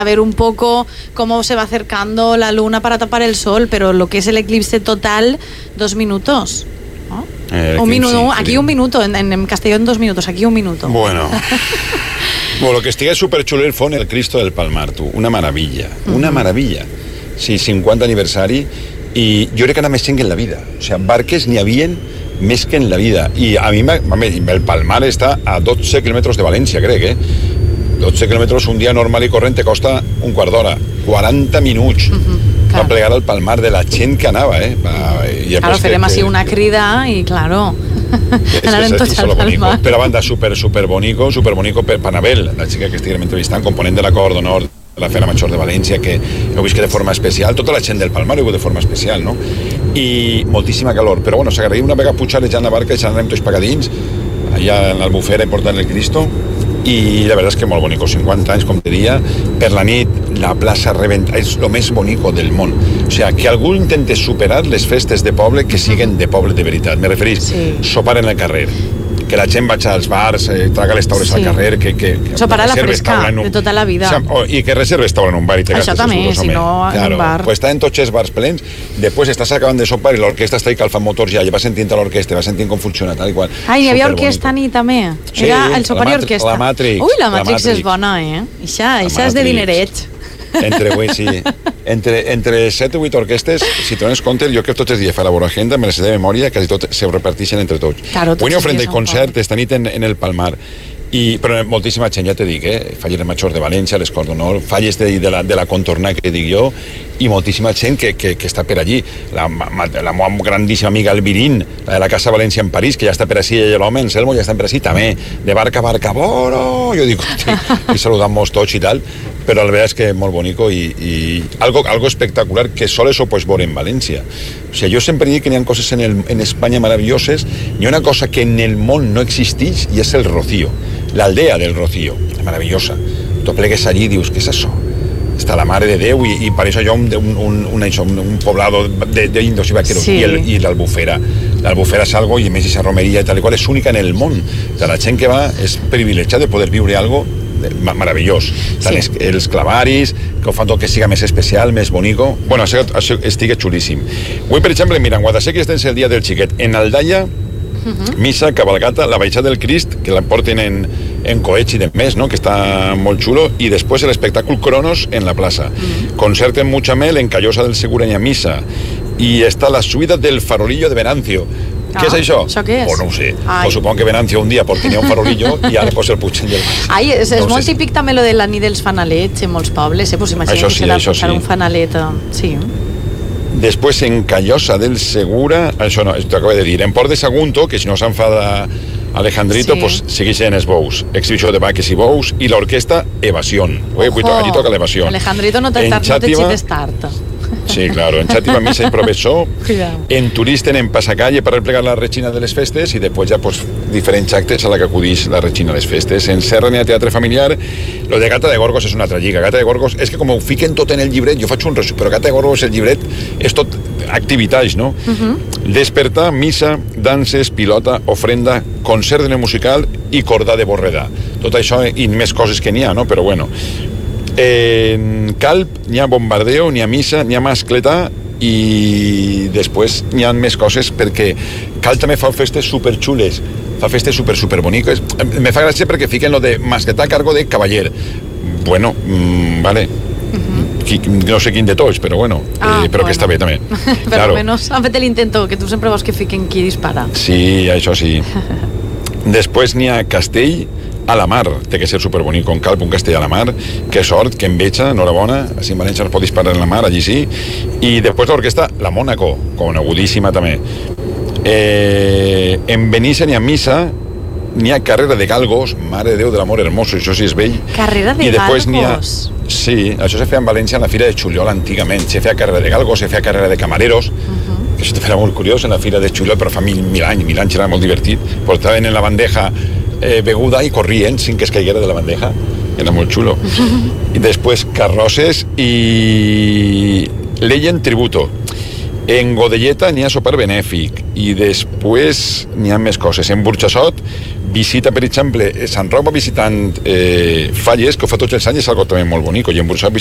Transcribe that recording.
ver un poco cómo se va acercando la luna para tapar el sol, pero lo que es el eclipse total, 2 minutos. ¿No? Un minuto, aquí un minuto, en Castellón 2 minutos, aquí 1 minuto. Bueno, lo que estiga superxulo el fon el Cristo del Palmar, tu, una maravilla, Sí, 50 aniversari, i jo crec que anar més gent que en la vida. O sigui, barques n'hi havien més que en la vida. I a mi, el Palmar està a 12 quilòmetres de València, crec, 12 quilòmetres un dia normal i corrent te costa un quart d'hora, 40 minuts. Va plegar al Palmar de la gent que anava, Claro, farem així una crida i, claro, anarem tots al Palmar. Per a banda, super bonico per Panabel, la xica que estiguem entrevistant, component de l'Acord d'Honor de la Fera Major de València, que heu vist que de forma especial, tota la gent del Palmar ho de forma especial, no? I moltíssima calor, però bueno, s'agradaria una vegada pujant la barca i s'anarem tots pagadins, allà en l'Albufera portant el Cristo, i la veritat és que molt bonico, 50 anys, com te dia, per la nit, la plaça rebenta, és el més bonico del món. O sigui, que algú intente superar les festes de poble que siguen de poble de veritat. Me referís, sopar en el carrer, que la gent vagi als bars, traga les taules al carrer, que sopar a la fresca de tota la vida. I que reserves taula en un bar i te gastes això també, si no en un bar. Pues estan tots els bars plens, després estàs acabant de sopar i l'orquestra està calfant motors ja, i vas sentint l'orquestra, vas sentint com funciona, tal i qual. Hi havia orquestra a nit també. Era el sopar i orquestra. La Matrix. Ui, la Matrix és bona, Ixa és de dineret. Entre 7 o 8 orquestes, si te dones compte, jo que tots els dies fa la bona agenda, me les sé de memòria, quasi tot se reparteixen entre tots. Avui ofrenda i concert esta nit en el Palmar. Però moltíssima gent, ja te dic, Falles Major de València, l'Escort d'Honor, Falles de la contornada que dic jo, i moltíssima gent que està per allí. La meva grandíssima amiga Albirín, la de la Casa València en París, que ja està per ací, ella i l'home, Anselmo, ja estan per ací també, de barca a barca, boro! Jo dic, i saludamos tots i tal, però la veritat és que molt bonico i algo espectacular que sols ho pots veure en València. O sigui, jo sempre dic que n'hi ha coses en Espanya meravelloses, n'hi ha una cosa que en el món no existeix i és el Rocío, l'aldea del Rocío, maravillosa. Tu plegues allí i dius, què és això? Està la Mare de Déu i pareix allò un poblado d'indos i vaqueros, i l'Albufera. L'Albufera és algo, i a més aquesta romeria i tal i qual, és única en el món. La gent que va és privilegiada de poder viure algo meravellós. Els clavaris, que ho fan tot que siga més especial, més bonico. Bueno, això estigui xulíssim. Avui, per exemple, mira, en Guadasséquies tens el dia del xiquet. En Aldaia, missa, cabalgata, la baixada del Crist, que la porten en coets i de més, no? Que està molt xulo, i després l'espectacle Cronos en la plaça. Concert en Muchamel, en Callosa del Segura i a missa. I està la subida del farolillo de Venancio. Què és això? Això què és? Pues no ho sé. Pues supongo que Venancio un dia tenia un farolillo i ara pues el pugen del... És molt típic també lo de la nit dels fanalets en molts pobles, pues imagina que serà posar un fanalet. Sí. Després en Callosa del Segura, això no, t'ho acabo de dir, en Port de Sagunto, que si no s'enfada Alejandrito, pues segueixen els bous, exhibició de vaques i bous, i l'orquestra Evasión. Allí toca l'Evasión. Alejandrito no te xites tard. Sí, claro, en Xàtiva, missa i professor, en Turisten, en Passacalle per replegar la Regina de les Festes, i després ja pues, diferents actes a la que acudís la Regina de les Festes. En Serra n'hi ha teatre familiar. Lo de Gata de Gorgos és una altra lliga. Gata de Gorgos és que com ho fiquen tot en el llibret, jo faig un resum, però Gata de Gorgos, el llibret, és tot activitats, no? Despertar, missa, danses, pilota, ofrenda, concert de musical i cordà de Borredà. Tot això i més coses que n'hi ha, no? Però bueno. En Calp n'hi ha bombardeo, n'hi ha missa, n'hi ha mascletà i després n'hi ha més coses perquè Calp també fa festes superxules, fa festes super boniques. Me fa gràcia perquè fiquen lo de mascletà a cargo de cavaller. Bueno, vale. No sé quin de tots, però bueno, però que està bé també. Per almenys han fet l'intento, que tu sempre vols que fiquen qui dispara. Sí, això sí. Després n'hi ha Castell a la mar, té que ser superbonic, con Calp, un castell a la mar, que sort, que enveja, enhorabona, així en València no es pot disparar en la mar, allí sí, i després l'orquestra La Mónaco, conegudíssima també. En Benissa n'hi ha missa, n'hi ha carrera de galgos, mare de Déu de l'amor hermoso, això sí és vell. Carrera de galgos? Sí, això se feia en València en la Fira de Xuliol antigament, se feia carrera de galgos, se feia carrera de camareros, que això era molt curiós en la Fira de Xuliol, però fa mil anys era molt divertit, portaven en la bandeja beguda i corrien sin que es caiguera de la bandeja, era molt xulo. I després carrosses i leyen tributo. En Godelleta n'hi ha sopar benèfic i després n'hi ha més coses. En Burxassot, visita, per exemple, Sant Roc va visitant Falles, que ho fa tots els anys, és algo també molt bonic, i en Burçà